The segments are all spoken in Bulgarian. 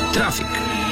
Трафик.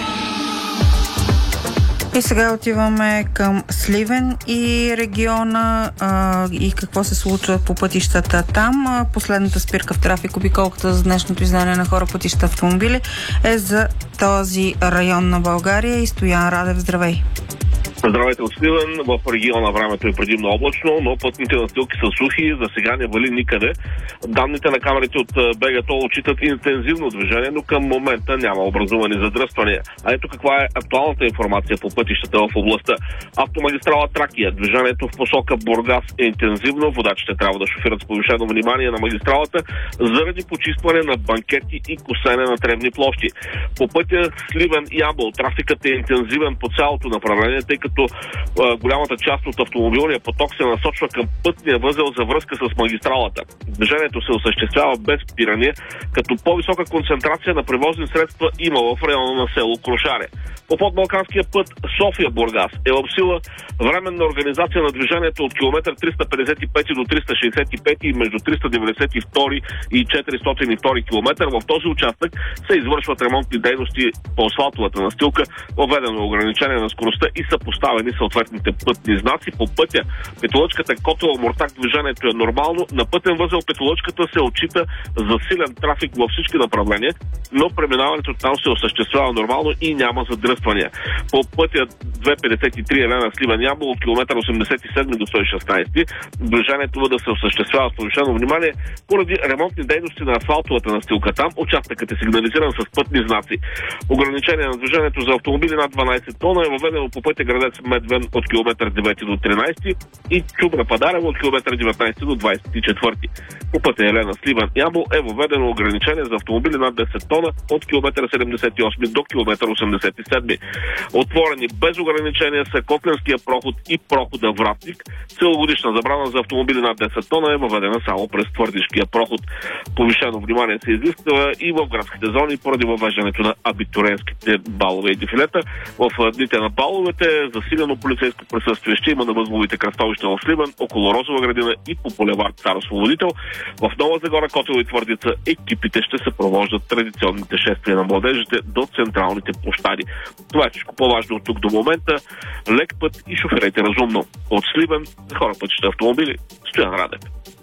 И сега отиваме към Сливен и региона и какво се случва по пътищата там. Последната спирка в трафик, обиколката за днешното издание на Хора, пътища, автомобили е за този район на България. И Стоян Радев, здравей! Здравейте от Сливен. В региона времето е предимно облачно, но пътните настилки са сухи, за сега не вали никъде. Данните на камерите от БГТО отчитат интензивно движение, но към момента няма образувани задръствания. А ето каква е актуалната информация по пътищата в областта. Автомагистрала Тракия. Движението в посока Бургас е интензивно. Водачите трябва да шофират с повишено внимание на магистралата заради почистване на банкети и косене на тревни площи. По пътя Сливен-Ямбол трафикът е интензивен по цялото направление, тъй като голямата част от автомобилния поток се насочва към пътния възел за връзка с магистралата. Движението се осъществява без спиране, като по-висока концентрация на превозни средства има в района на село Крушаре. По подбалканския път София-Бургас е в сила временна организация на движението от километър 355 до 365 и между 392 и 402 километър. В този участък се извършват ремонтни дейности по асфалтовата настилка, въведено ограничение на скоростта и са поставени съответните пътни знаци. По пътя Петолъчката Котел-Омуртаг движението е нормално. На пътен възел Петолъчката се отчита засилен трафик във всички направления, но преминаването там се осъществява нормално и няма задръствания. По пътя 253 Елена Сливен-Ямбол от километър 87 до 116 движението да се осъществява с повишено внимание поради ремонтни дейности на асфалтовата настилка. Там участъкът е сигнализиран с пътни знаци. Ограничение на движението за автомобили над 12 тона е въведено по пътя Градец Медвен от километър 9 до 13 и Чубра Падарево от километър 19 до 24. По пътя Елена Сливен Ямбол е въведено ограничение за автомобили над 10 тона от километър 78 до километър 87. Отворени без ограничения са Котленския проход и прохода Вратник. Целогодишна забрана за автомобили над 10 тона е въведена само през Твърдишкия проход. Повишено внимание се изисква и в градските зони поради въвеждането на абитуренските балове и дефилета. В дните на баловете засилено полицейско присъствие ще има на възловите кръстовища в Сливен, около Розова градина и по булевард Цар Освободител. В Нова Загора, Котел и Твърдица екипите ще съпровождат традиционните шествия на младежите до централните площади. Това е всичко по-важно от тук до момента. Лек път и шофирайте разумно. От Сливен, Хора, пътища, автомобили, Стоян Радев.